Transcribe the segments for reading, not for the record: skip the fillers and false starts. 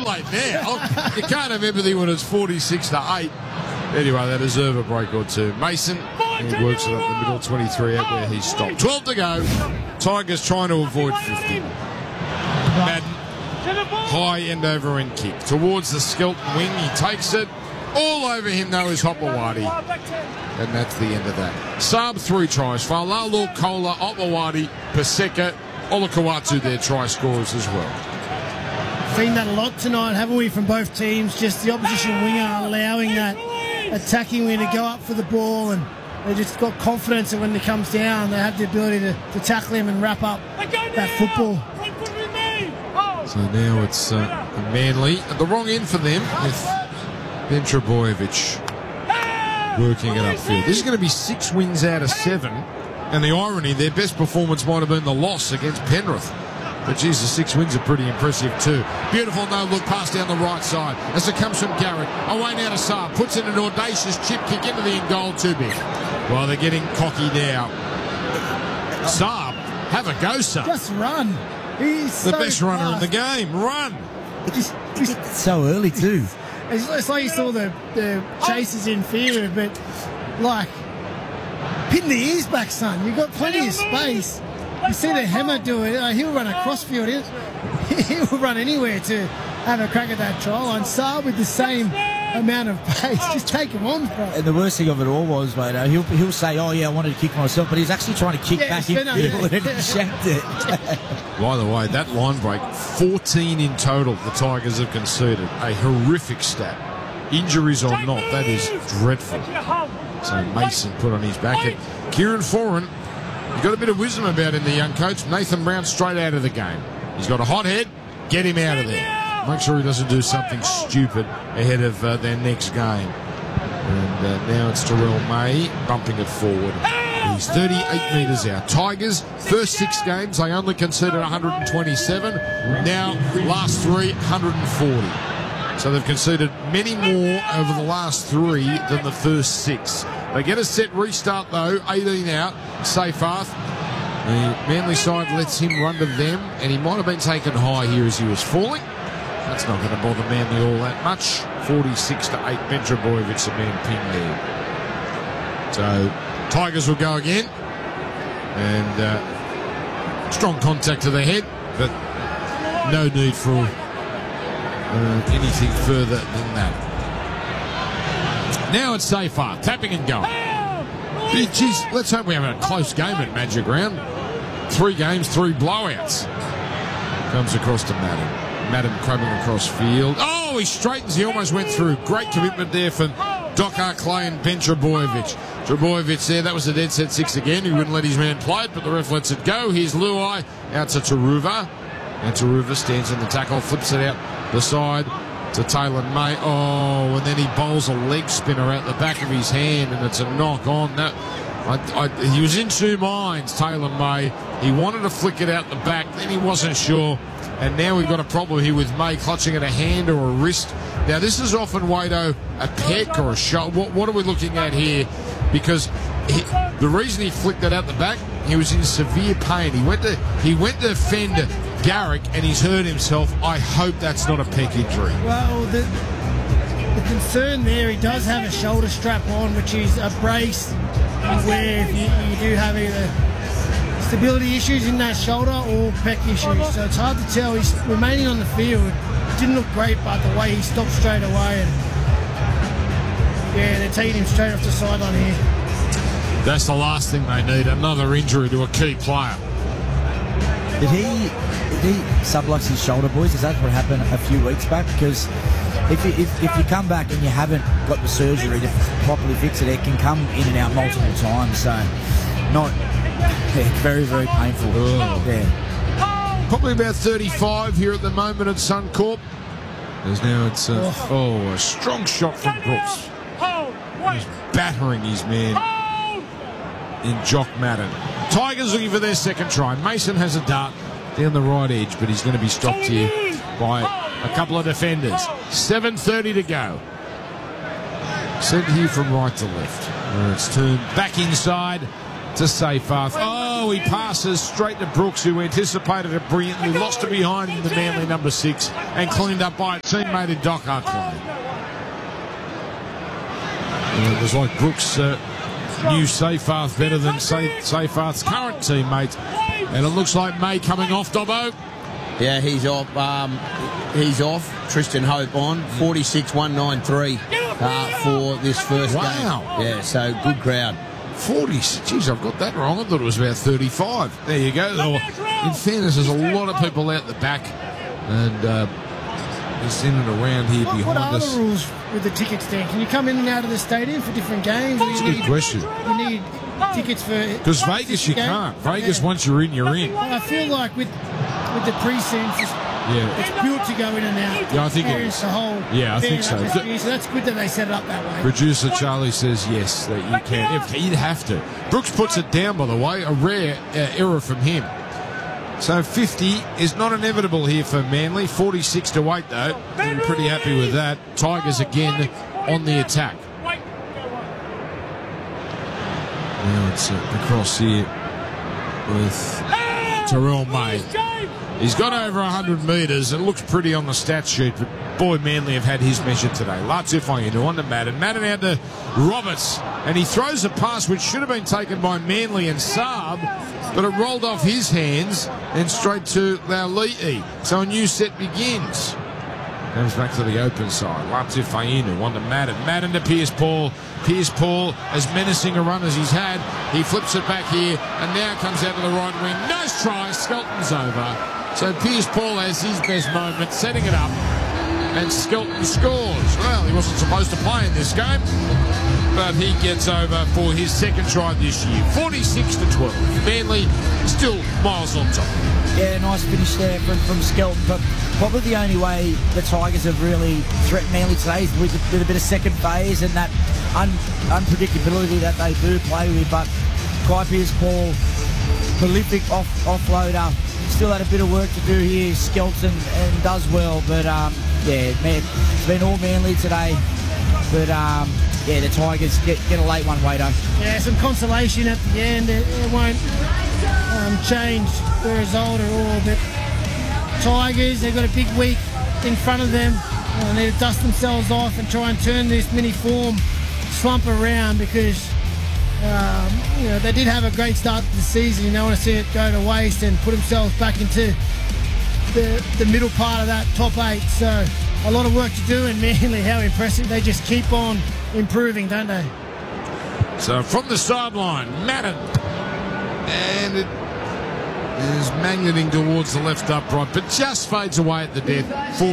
late now. You can't have everything when it's 46-8. Anyway, they deserve a break or two. Mason, he works it up the middle, 23 out where he's stopped. 12 to go. Tigers trying to avoid 50. Madden, high end over end kick towards the Skelton wing. He takes it. All over him, though, is Hopewadi. And that's the end of that. Saab 3 tries. Falalu, Kola, Hopewadi, Paseka, Olakawatu, their try scorers as well. Seen that a lot tonight, haven't we, from both teams? Just the opposition winger allowing that attacking winger to go up for the ball, and they just got confidence that when it comes down, they have the ability to tackle him and wrap up that football. So now it's Manly at the wrong end for them with Ben Trbojevic working it upfield. This is going to be 6 wins out of 7, and the irony, their best performance might have been the loss against Penrith. But geez, the 6 wins are pretty impressive too. Beautiful no-look pass down the right side as it comes from Garrick. Away now to Saab. Puts in an audacious chip kick into the end goal. Too big. Well, they're getting cocky now. Saab, have a go, Saab. Just run. He's the so best runner fast. in the game. Run. It's so early too. It's like you saw the chasers in fear, but like, pin the ears back, son. You've got plenty of space. You see the hammer do it. He'll run across field. He'll run anywhere to have a crack at that try line. Saab with the same amount of pace. Just take him on, bro. And the worst thing of it all was, mate, he'll say, oh, yeah, I wanted to kick myself, but he's actually trying to kick back in field and he shanked it. By the way, that line break, 14 in total the Tigers have conceded. A horrific stat. Injuries or not, that is dreadful. So Mason put on his back. And Kieran Foran, he's got a bit of wisdom about him, the young coach. Nathan Brown straight out of the game. He's got a hot head. Get him out of there. Make sure he doesn't do something stupid ahead of their next game. And now it's Terrell May bumping it forward. He's 38 metres out. Tigers, first 6 games, they only conceded 127. Now, last 3, 140. So they've conceded many more over the last 3 than the first 6. They get a set restart, though. 18 out. Seyfarth. The Manly side lets him run to them, and he might have been taken high here as he was falling. That's not going to bother Manly all that much. 46-8. Ben Trbojevic, the man ping there. So Tigers will go again, and strong contact to the head, but no need for anything further than that. Now it's Seyfarth, tapping and going. Geez, let's hope we have a close game at Magic Round. 3 games, 3 blowouts. Comes across to Madden. Madden crabbing across field. Oh, he straightens. He almost went through. Great commitment there from Doc Clay and Ben Trbojevic. Trbojevic there. That was a dead set 6 again. He wouldn't let his man play it, but the ref lets it go. Here's Luai out to Taruva. And Taruva stands in the tackle, flips it out the side to Taylor May. Oh, and then he bowls a leg spinner out the back of his hand, and it's a knock on. That he was in 2 minds, Taylor May. He wanted to flick it out the back, then he wasn't sure. And now we've got a problem here with May clutching at a hand or a wrist. Now, this is often, Wado, a peck or a shoulder. What are we looking at here? Because the reason he flicked it out the back, he was in severe pain. He went to fend Garrick, and he's hurt himself. I hope that's not a peck injury. Well, the concern there, he does have a shoulder strap on, which is a brace where if you do have either stability issues in that shoulder or pec issues. So it's hard to tell. He's remaining on the field. Didn't look great, but the way he stopped straight away, and yeah, they're taking him straight off the sideline here. That's the last thing they need, another injury to a key player. Did he sublux his shoulder, boys? Is that what happened a few weeks back? Because if you come back and you haven't got the surgery to properly fix it, it can come in and out multiple times. So very, very painful. Oh. Yeah. Probably about 35 here at the moment at Suncorp. As now it's a strong shot from Brooks. He's battering his man in Jock Madden. Tigers looking for their second try. Mason has a dart down the right edge, but he's going to be stopped here by a couple of defenders. 7:30 to go. Sent here from right to left. Where it's turned back inside to Seyfarth. Oh, Dobbo, he passes straight to Brooks, who anticipated it brilliantly, lost it behind the Manly number 6, and cleaned up by a teammate in Doc Hartley. It was like Brooks knew Seyfarth better than Seyfarth's current teammate, and it looks like May coming off, Dobbo. Yeah, he's off. He's off. Tristan Hope on 46.193 for this first game. Yeah, so good crowd. 40. Geez, I've got that wrong. I thought it was about 35. There you go. In fairness, there's a lot of people out the back, and just in and around here behind what are us. the rules with the tickets then? Can you come in and out of the stadium for different games? That's a good question. You need tickets for... Because Vegas, you can't. Vegas, once you're in, you're in. I feel like with the precincts, it's built to go in and out. Yeah, I think it is. The whole I think so. So that's good that they set it up that way. Producer Charlie says yes, that you can. He'd have to. Brooks puts it down, by the way. A rare error from him. So 50 is not inevitable here for Manly. 46-8, though. I'm pretty happy with that. Tigers again on the attack. Now it's across here with Terrell May. He's got over 100 metres. It looks pretty on the stat sheet, but boy, Manly have had his measure today. Latufainu on to Madden. Madden out to Roberts, and he throws a pass which should have been taken by Manly and Saab, but it rolled off his hands and straight to Laulii. So a new set begins. Comes back to the open side. Latufainu on to Madden. Madden to Pierce Paul. Pierce Paul, as menacing a run as he's had, he flips it back here and now comes out to the right wing. Nice try. Skelton's over. So Pierce Paul has his best moment, setting it up, and Skelton scores. Well, he wasn't supposed to play in this game, but he gets over for his second try this year. 46-12. Manly still miles on top. Yeah, nice finish there from Skelton, but probably the only way the Tigers have really threatened Manly today is with a bit of second phase and that unpredictability that they do play with. But Kai Pearce-Paul, prolific offloader, still had a bit of work to do here. Skelton and does well, but it's been all Manly today. But the Tigers get a late one, Wado. Yeah, some consolation at the end. It won't change the result at all. But Tigers, they've got a big week in front of them. They need to dust themselves off and try and turn this mini form slump around, because they did have a great start to the season. You don't want to see it go to waste and put themselves back into the middle part of that top 8. So a lot of work to do, and Manly, how impressive. They just keep on improving, don't they? So from the sideline, Madden. And it is magneting towards the left upright, but just fades away at the death.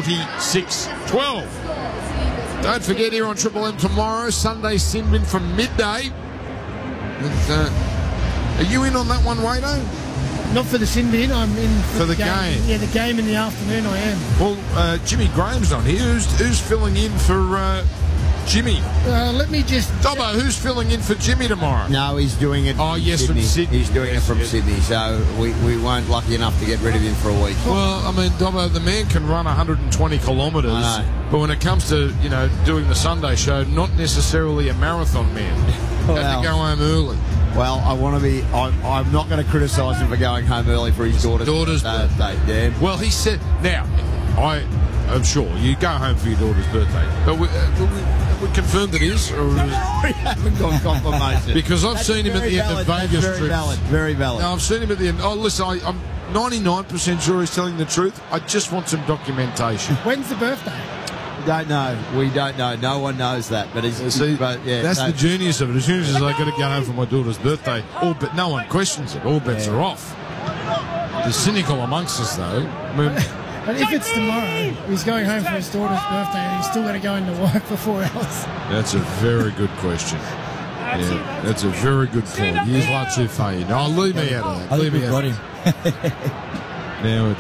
46-12. Don't forget, here on Triple M tomorrow, Sunday Sinbin from midday. Are you in on that one, Wado? Not for the Sinbin, I'm in for the game. Yeah, the game in the afternoon I am. Well, Jimmy Graham's not here. Who's filling in for Jimmy? Let me just... Dobbo, who's filling in for Jimmy tomorrow? No, he's doing it from Sydney. From Sydney. He's doing it from Sydney, so we weren't lucky enough to get rid of him for a week. Well, I mean, Dobbo, the man can run 120 kilometres, but when it comes to, doing the Sunday show, not necessarily a marathon man. Have to go home early. Well, I'm not going to criticise him for going home early for his daughter's birthday. Yeah. Well, he said, now, I'm sure you go home for your daughter's birthday, but we confirmed it is, or we haven't got confirmation. Because I've seen him at the end of Vegas trips. Very valid. No, I've seen him at the end. Oh, listen, I'm 99% sure he's telling the truth. I just want some documentation. When's the birthday? Don't know. We don't know. No one knows that. But that's the genius of it. As soon as I got to go home for my daughter's birthday, but no one questions it. All bets are off. The cynical amongst us, though. But if it's tomorrow, he's going home for his daughter's birthday and he's still got to go into work for 4 hours. That's a very good question. Yeah, that's a very good point. Here's Latufainu. No, leave me out of that. I think we've got him. Now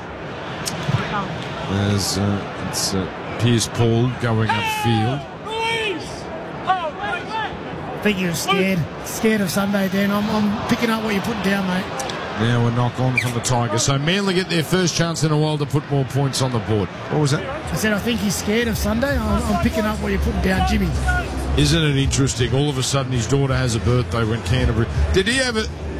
it's Pierce Paul going upfield. I think you're scared of Sunday, Dan. I'm picking up what you're putting down, mate. Now a knock on from the Tigers. So Manly get their first chance in a while to put more points on the board. What was that? I said I think he's scared of Sunday. I'm picking up what you're putting down, Jimmy. Isn't it interesting? All of a sudden his daughter has a birthday when Canterbury... Did he have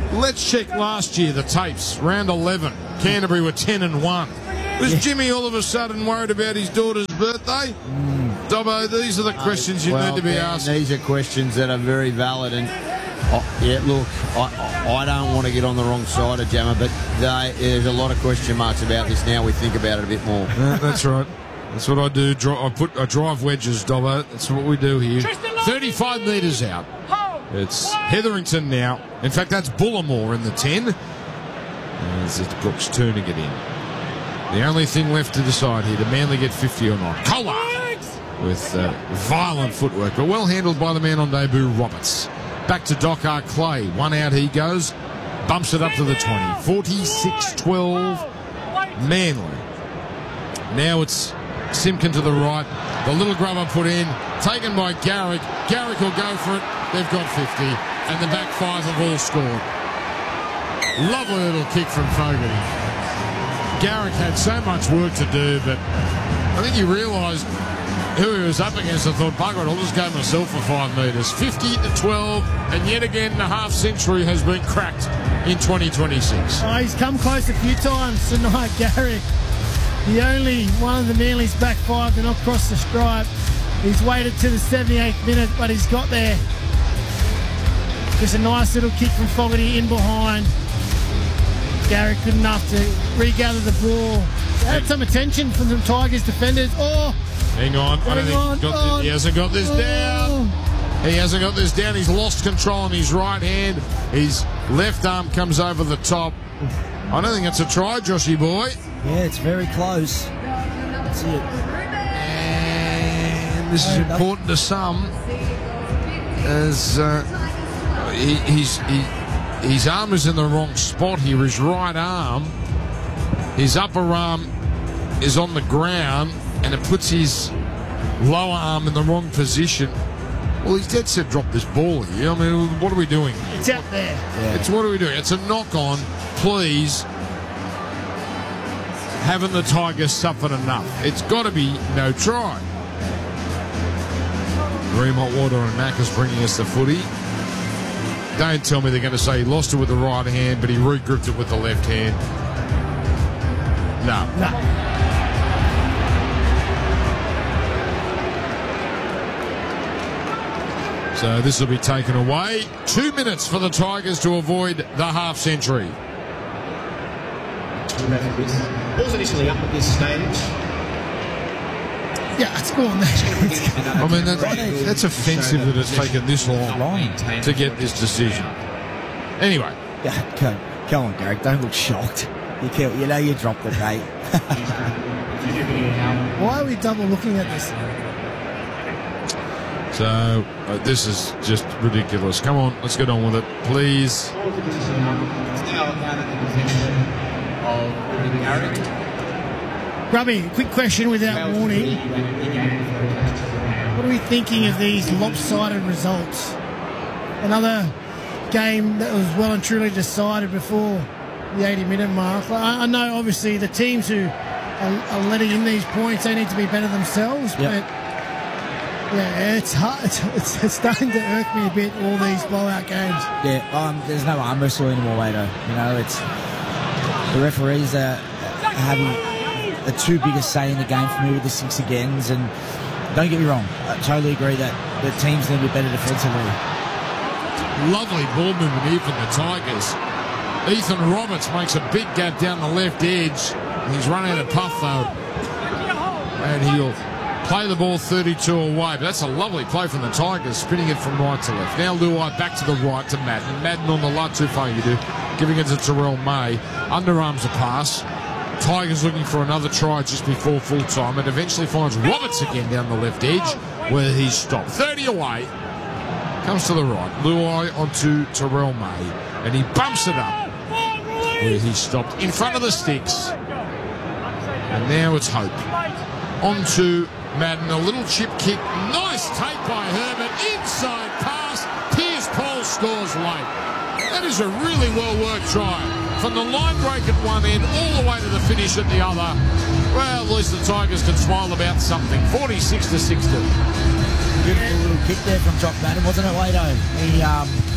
let's check last year, the tapes. Round 11. Canterbury were 10-1. Was Jimmy all of a sudden worried about his daughter's birthday? Dobbo, these are the questions you need to be asking. These are questions that are very valid. And, look, I don't want to get on the wrong side of Jammer, but there's a lot of question marks about this now. We think about it a bit more. That's right. That's what I do. I drive wedges, Dobbo. That's what we do here. 35 metres out. It's Hetherington now. In fact, that's Bullimore in the 10. As it's Brooks turning it in. The only thing left to decide here, did Manly get 50 or not? Kolar with violent footwork, but well handled by the man on debut, Roberts. Back to Dockar Clay. One out he goes. Bumps it up to the 20. 46-12. Manly. Now it's Simpkin to the right. The little grubber put in. Taken by Garrick. Garrick will go for it. They've got 50. And the back five have all scored. Lovely little kick from Fogarty. Garrick had so much work to do, but I think he realised who he was up against. I thought, bugger it, I'll just go myself for 5 metres. 50-12, and yet again the half century has been cracked in 2026. Oh, he's come close a few times tonight, Garrick. The only one of the Manly's back five to not cross the stripe. He's waited to the 78th minute, but he's got there. Just a nice little kick from Fogarty in behind. Garrick good enough to regather the ball. Had some attention from the Tigers defenders. Oh, hang on. I don't think he hasn't got this down. He hasn't got this down. He's lost control on his right hand. His left arm comes over the top. I don't think it's a try, Joshy boy. Yeah, it's very close. That's it. And this is important to some, as his arm is in the wrong spot here. His right arm, his upper arm is on the ground, and it puts his lower arm in the wrong position. Well, he's dead set drop this ball here. I mean, what are we doing? It's out there. Yeah. It's what are we doing? It's a knock on. Please. Haven't the Tigers suffered enough? It's got to be no try. Dream Hot Water and Macca's bringing us the footy. Don't tell me they're going to say he lost it with the right hand, but he regripped it with the left hand. No. So this will be taken away. 2 minutes for the Tigers to avoid the half century. Ball's initially up at this stage. Yeah, it's gone. I mean, that's offensive that it's taken this long to get this decision. Anyway. Yeah, come on, Garrick. Don't look shocked. You know you dropped it, mate. Why are we double looking at this? So, this is just ridiculous. Come on, let's get on with it, please. Grubby, quick question without warning. What are we thinking of these lopsided results? Another game that was well and truly decided before the 80-minute mark. I know, obviously, the teams who are letting in these points, they need to be better themselves, but yeah, it's hard. It's starting to irk me a bit, all these blowout games. Yeah, there's no arm wrestle anymore, Wado. You know, it's the referees are having the two biggest say in the game for me with the 6 agains, and don't get me wrong, I totally agree that the teams need to be better defensively. Lovely ball movement here from the Tigers. Ethan Roberts makes a big gap down the left edge. He's run out of puff though, and he'll play the ball 32 away. But that's a lovely play from the Tigers, spinning it from right to left. Now Luai back to the right to Madden. Madden on the line, too far you do, giving it to Terrell May. Underarms a pass. Tigers looking for another try just before full time, and eventually finds Roberts again down the left edge where he's stopped. 30 away. Comes to the right. Luai onto Terrell May, and he bumps it up where he stopped in front of the sticks. And now it's Hope. Onto Madden, a little chip kick. Nice take by Herbert. Inside pass. Piers Paul scores late. That is a really well-worked try. From the line break at one end all the way to the finish at the other. Well, at least the Tigers can smile about something. 46-60. Beautiful little kick there from Jock Madden, wasn't it, Wado?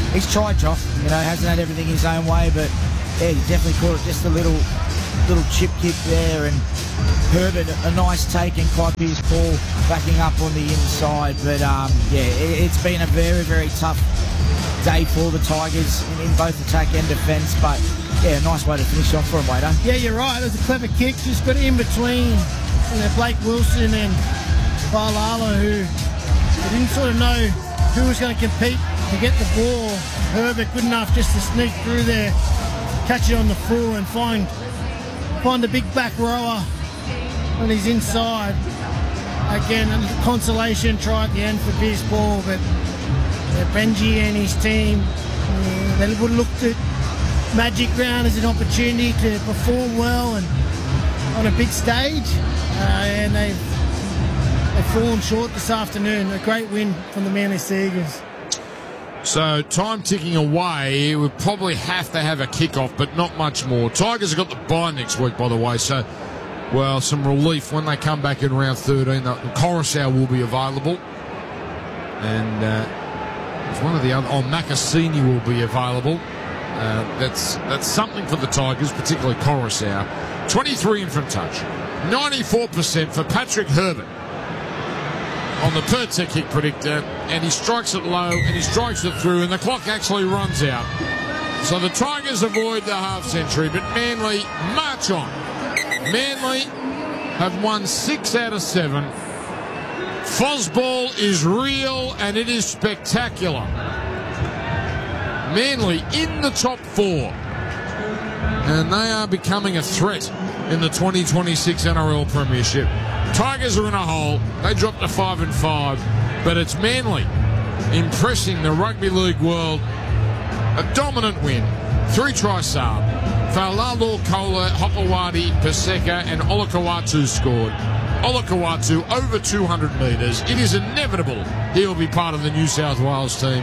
he's tried, Josh. You know, hasn't had everything his own way, but yeah, he definitely caught it just a little chip kick there, and Herbert a nice take, and Clyde Pierce-Paul backing up on the inside. But it's been a very, very tough day for the Tigers in both attack and defence. But yeah, nice way to finish off for him, Wader. Yeah, you're right. It was a clever kick, just got in between Blake Wilson and Balala, who didn't sort of know who was going to compete to get the ball. Herbert good enough just to sneak through there, catch it on the full, and find the big back rower on his inside. Again, a consolation try at the end for Pierce-Paul, but Benji and his team, they would have looked at Magic Round as an opportunity to perform well and on a big stage, and they've fallen short this afternoon. A great win from the Manly Seagulls. So time ticking away. We probably have to have a kick-off, but not much more. Tigers have got the bye next week, by the way, so, well, some relief when they come back in round 13. The Coruscant will be available. And there's one of the other... Oh, Makasini will be available. That's something for the Tigers, particularly Coruscant. 23 in from touch. 94% for Patrick Herbert on the per-tech kick predictor, and he strikes it low and he strikes it through, and the clock actually runs out. So the Tigers avoid the half-century, but Manly march on. Manly have won 6 out of 7. Fozball is real and it is spectacular. Manly in the top 4, and they are becoming a threat in the 2026 NRL Premiership. Tigers are in a hole. They dropped to 5-5, but it's Manly impressing the rugby league world. A dominant win. 3 tries Saab. Failalo, Kola, Hopewadi, Paseka and Olakawatu scored. Olakawatu over 200 metres. It is inevitable he'll be part of the New South Wales team.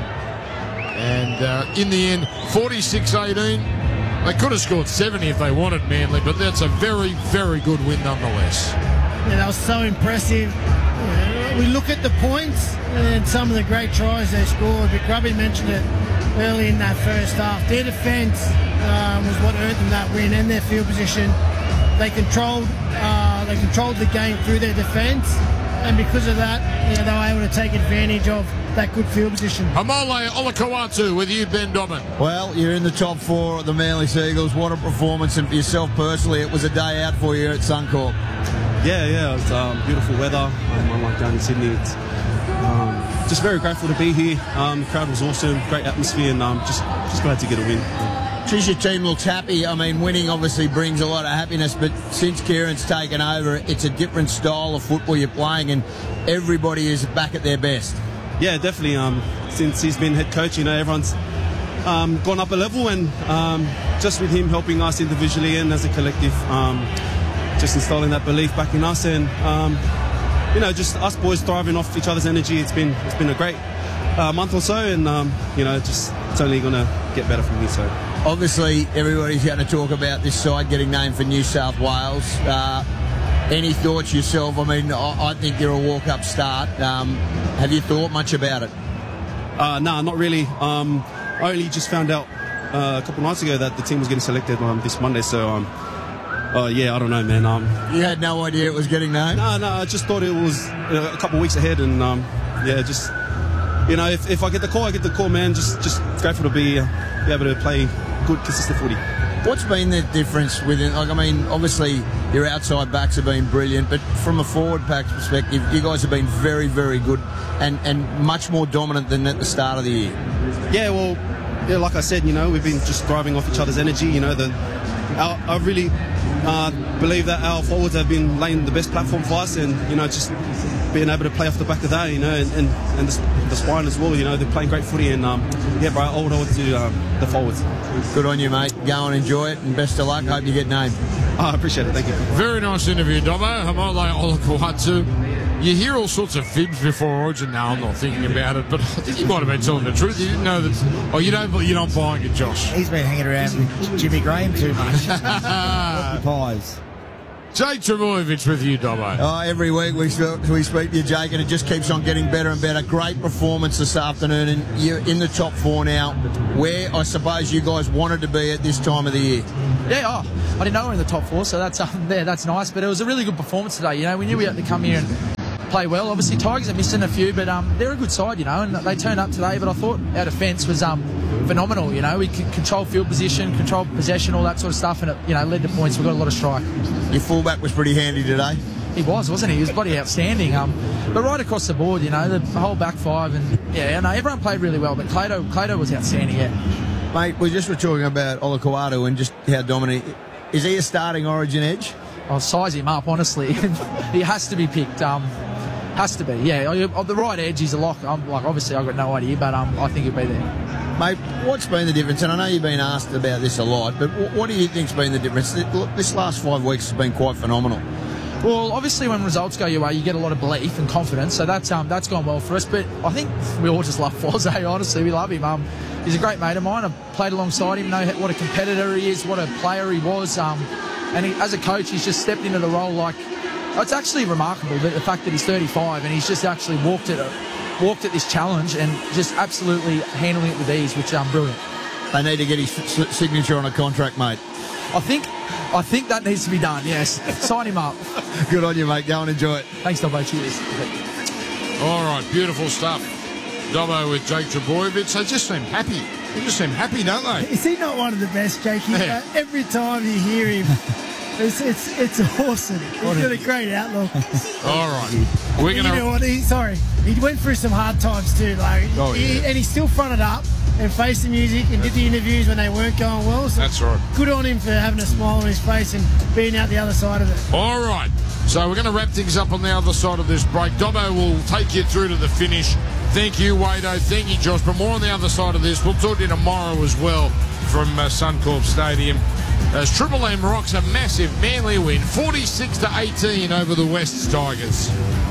And in the end, 46-18. They could have scored 70 if they wanted, Manly, but that's a very, very good win nonetheless. Yeah, that was so impressive. We look at the points and some of the great tries they scored, but Grubby mentioned it early in that first half. Their defence was what earned them that win, and their field position. They controlled the game through their defence, and because of that, they were able to take advantage of that good field position. Hamole Olakawatu with you, Ben Dobbin. Well, you're in the top 4 of the Manly Seagulls. What a performance, and for yourself personally, it was a day out for you at Suncorp. Yeah, it's beautiful weather. Unlike down in Sydney, it's just very grateful to be here. The crowd was awesome, great atmosphere, and just glad to get a win. Trish, your team looks happy. I mean, winning obviously brings a lot of happiness, but since Kieran's taken over, it's a different style of football you're playing, and everybody is back at their best. Yeah, definitely. Since he's been head coach, everyone's gone up a level, and just with him helping us individually and as a collective, just installing that belief back in us, and just us boys thriving off each other's energy. It's been a great month or so, and it's only going to get better from here. So obviously, everybody's going to talk about this side getting named for New South Wales. Any thoughts yourself? I mean, I think you're a walk-up start. Have you thought much about it? No, not really. I only just found out a couple of nights ago that the team was getting selected this Monday. So, I don't know, man. You had no idea it was getting named? No, I just thought it was a couple of weeks ahead, and if I get the call, I get the call, man. Just grateful to be able to play good, consistent footy. What's been the difference within? Obviously your outside backs have been brilliant, but from a forward pack perspective, you guys have been very, very good and much more dominant than at the start of the year. Yeah, well, like I said, we've been just thriving off each other's energy. I really believe that our forwards have been laying the best platform for us, and just being able to play off the back of that, and the spine as well. They're playing great footy, and bro, I would hold to the forwards. Good on you, mate. Go and enjoy it, and best of luck. Hope you get named. I appreciate it. Thank you. Very nice interview, Dobbo. Hamole Olakawatu. You hear all sorts of fibs before Origin. Now I'm not thinking about it, but I think you might have been telling the truth. You didn't know that. Oh, you're not buying it, Josh. He's been hanging around with Jimmy Graham too much. Pies. Jake Trbojevic with you, Dobbo. Oh, every week we speak to you, Jake, and it just keeps on getting better and better. Great performance this afternoon, and you're in the top 4 now, where I suppose you guys wanted to be at this time of the year. Yeah, I didn't know we were in the top 4, so that's nice. But it was a really good performance today. You know, we knew we had to come here and play well. Obviously, Tigers are missing a few, but they're a good side, you know, and they turned up today. But I thought our defence was phenomenal. You know, we could control field position, control possession, all that sort of stuff, and it, you know, led to points. We got a lot of strike. Your fullback was pretty handy today. He wasn't he? He was bloody outstanding. But right across the board, you know, the whole back five, and yeah, no, everyone played really well. But Clado was outstanding. Yeah, mate, we just were talking about Olakau'atu and just how dominant. Is he a starting Origin edge? I'll size him up, honestly. He has to be picked. Has to be, yeah. On the right edge, he's a lock. Obviously, I've got no idea, but I think he'll be there. Mate, what's been the difference? And I know you've been asked about this a lot, but what do you think's been the difference? This last 5 weeks has been quite phenomenal. Well, obviously, when results go your way, you get a lot of belief and confidence, so that's gone well for us. But I think we all just love Foze, honestly. We love him. He's a great mate of mine. I've played alongside him, know what a competitor he is, what a player he was. And as a coach, he's just stepped into the role like... It's actually remarkable, the fact that he's 35 and he's just actually walked at this challenge and just absolutely handling it with ease, which is brilliant. They need to get his signature on a contract, mate. I think that needs to be done, yes. Sign him up. Good on you, mate. Go and enjoy it. Thanks, Dobbo. Cheers. All right, beautiful stuff. Dobbo with Jake Trbojevic. They just seem happy. They just seem happy, don't they? Is he not one of the best, Jakey? Yeah. Every time you hear him, it's awesome. He's got a great outlook. All right. We're going to... You know what? He went through some hard times too. And he still fronted up and faced the music and did the interviews when they weren't going well. So that's right. Good on him for having a smile on his face and being out the other side of it. All right. So we're going to wrap things up on the other side of this break. Dobbo will take you through to the finish. Thank you, Wado. Thank you, Josh. But more on the other side of this. We'll talk to you tomorrow as well from Suncorp Stadium. As Triple M rocks a massive Manly win, 46-18 over the Wests Tigers.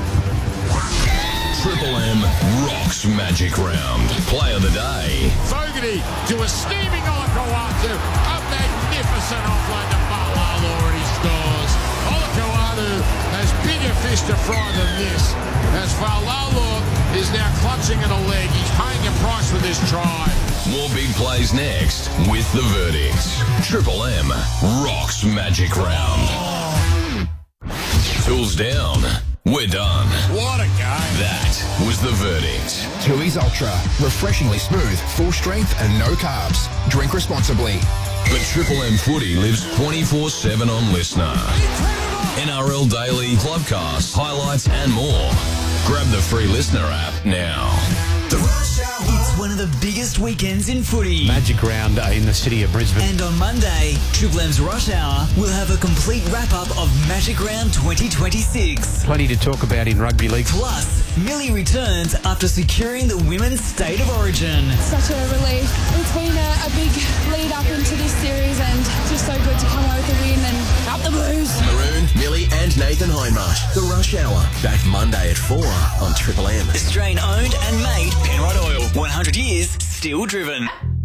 Triple M rocks Magic Round. Play of the day. Fogarty to a steaming Olakau'atu. A magnificent offload to Fa'alalo, and he scores. Olakau'atu has bigger fish to fry than this. As Fa'alalo is now clutching at a leg. He's paying a price for this try. More big plays next with the verdicts. Triple M rocks Magic Round. Tools down. We're done. What a game. That was the verdict. Tooheys Ultra. Refreshingly smooth, full strength and no carbs. Drink responsibly. But Triple M footy lives 24/7 on Listener. NRL Daily, Clubcast, highlights and more. Grab the free Listener app now. It's one of the biggest weekends in footy. Magic Round in the city of Brisbane. And on Monday, Triple M's Rush Hour will have a complete wrap-up of Magic Round 2026. Plenty to talk about in rugby league. Plus, Millie returns after securing the Women's State of Origin. Such a relief. It's been a big lead up into this series and just so good to come away with a win and up the Blues. Maroon, Millie and Nathan Hindmarsh. The Rush Hour. Back Monday at 4 on Triple M. Australian owned and made Penrod Oil. 100 years, still driven.